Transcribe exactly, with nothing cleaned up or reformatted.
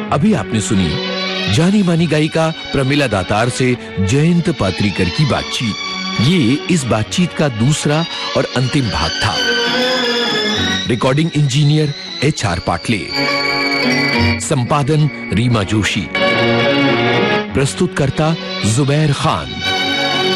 अभी आपने सुनी जानी मानी गायिका प्रमिला दातार से जयंत पात्रीकर की बातचीत। ये इस बातचीत का दूसरा और अंतिम भाग था। Recording engineer H R Patle, संपादन रीमा जोशी, प्रस्तुतकर्ता जुबैर खान।